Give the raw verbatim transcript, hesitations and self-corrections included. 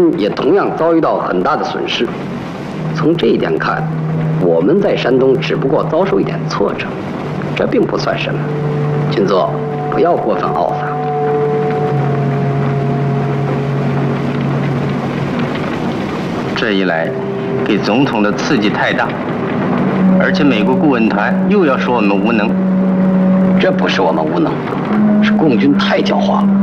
军也同样遭遇到很大的损失。从这一点看，我们在山东只不过遭受一点挫折，这并不算什么。军座，不要过分懊丧。 这一来，给总统的刺激太大，而且美国顾问团又要说我们无能。 这不是我们无能，是共军太狡猾了。